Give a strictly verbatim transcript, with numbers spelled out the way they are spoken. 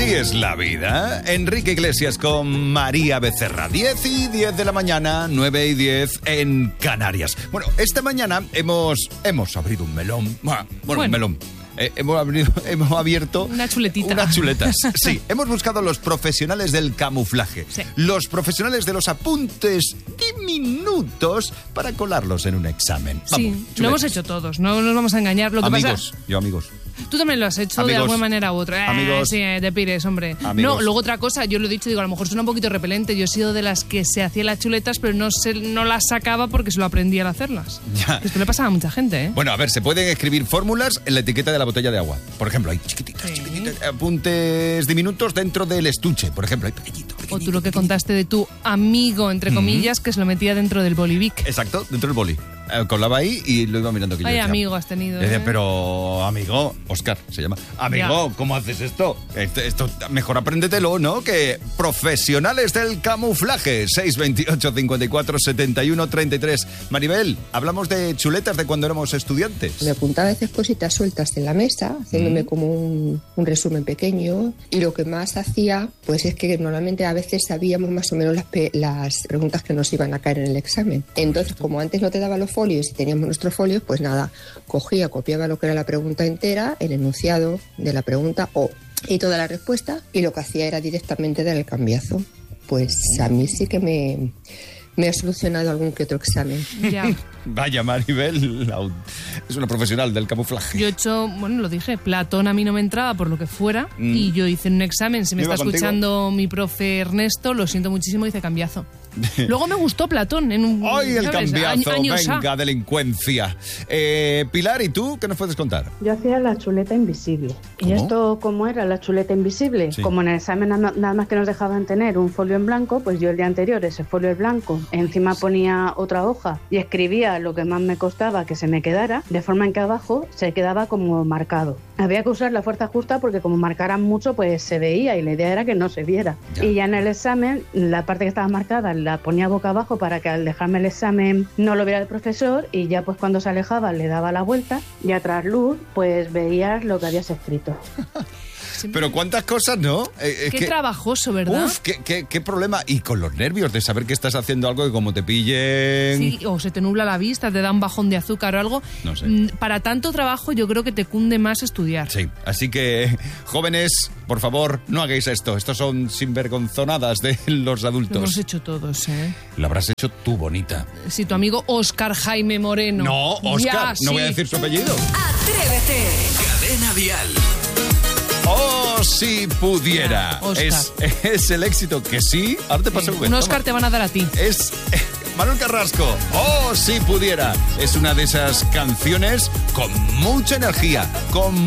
Así es la vida. Enrique Iglesias con María Becerra. diez y diez de la mañana, nueve y diez en Canarias. Bueno, esta mañana hemos, hemos abierto un melón. Bueno, bueno. un melón. Eh, hemos, abrido, hemos abierto una chuletita. Unas chuletas. Sí, hemos buscado los profesionales del camuflaje, sí. Los profesionales de los apuntes diminutos para colarlos en un examen. Vamos, sí, chuletas. Lo hemos hecho todos, no nos vamos a engañar. Lo que amigos, pasa... yo amigos. Tú también lo has hecho amigos, de alguna manera u otra. Eh, amigos, sí, de pires, hombre. Amigos. No, luego otra cosa, yo lo he dicho, digo, a lo mejor suena un poquito repelente. Yo he sido de las que se hacía las chuletas, pero no, se, no las sacaba porque se lo aprendía al hacerlas. Ya. Esto le pasaba a mucha gente, ¿eh? Bueno, a ver, se pueden escribir fórmulas en la etiqueta de la botella de agua. Por ejemplo, hay chiquititas, sí. chiquititas, apuntes diminutos dentro del estuche. Por ejemplo, hay pequeñito, pequeñito. O tú lo que pequeñito. contaste de tu amigo, entre comillas, mm-hmm. que se lo metía dentro del bolivic. Exacto, dentro del boli. Eh, colaba ahí y lo iba mirando. Que Ay, yo decía, amigo has tenido. Decía, ¿eh? Pero, amigo, Oscar se llama. Amigo, ya. ¿Cómo haces esto? esto? Esto mejor apréndetelo, ¿no? Que profesionales del camuflaje. seis veintiocho, cincuenta y cuatro, setenta y uno, treinta y tres. Maribel, hablamos de chuletas de cuando éramos estudiantes. Me apuntaba a veces cositas sueltas en la mesa, haciéndome mm. como un, un resumen pequeño. Y lo que más hacía, pues es que normalmente a veces sabíamos más o menos las, pe- las preguntas que nos iban a caer en el examen. Entonces, como antes no te daba los folios y teníamos nuestros folios, pues nada, cogía, copiaba lo que era la pregunta entera, el enunciado de la pregunta o y toda la respuesta, y lo que hacía era directamente dar el cambiazo. Pues a mí sí que me, me ha solucionado algún que otro examen. Ya. Vaya, Maribel, es una profesional del camuflaje. Yo he hecho, bueno, lo dije, Platón a mí no me entraba por lo que fuera, mm. y yo hice un examen, si me está escuchando mi profe Ernesto, lo siento muchísimo, hice cambiazo. Luego me gustó Platón en un... ¡Ay, el ¿sabes? cambiazo! A- venga, a. delincuencia. Eh, Pilar, ¿y tú qué nos puedes contar? Yo hacía la chuleta invisible. ¿Cómo? ¿Y esto cómo era la chuleta invisible? Sí. Como en el examen nada más que nos dejaban tener un folio en blanco, pues yo el día anterior ese folio en blanco, encima ponía otra hoja y escribía lo que más me costaba que se me quedara, de forma en que abajo se quedaba como marcado. Había que usar la fuerza justa porque como marcaran mucho, pues se veía y la idea era que no se viera. Ya. Y ya en el examen, la parte que estaba marcada la ponía boca abajo para que al dejarme el examen no lo viera el profesor, y ya pues cuando se alejaba le daba la vuelta y a trasluz pues veías lo que habías escrito. Pero cuántas cosas, ¿no? Eh, qué que, trabajoso, ¿verdad? Uf, qué, qué, qué problema. Y con los nervios de saber que estás haciendo algo que como te pillen... Sí, o se te nubla la vista, te da un bajón de azúcar o algo. No sé. Para tanto trabajo yo creo que te cunde más estudiar. Sí, así que, jóvenes, por favor, no hagáis esto. Estos son sinvergonzonadas de los adultos. Lo hemos hecho todos, ¿eh? Lo habrás hecho tú, bonita. Sí, tu amigo Óscar Jaime Moreno. No, Óscar, ya, no sí. voy a decir su apellido. Atrévete. Cadena Dial. ¡Oh, si pudiera! Ah, es, es el éxito que sí. Ahora te paso sí, un un Óscar te van a dar a ti. Es eh, Manuel Carrasco. ¡Oh, si pudiera! Es una de esas canciones con mucha energía, con